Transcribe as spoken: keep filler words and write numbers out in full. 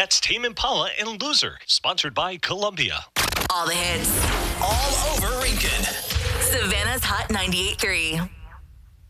That's Tame Impala and Loser, sponsored by Columbia. All the hits. All over Rincon. Savannah's Hot ninety-eight point three.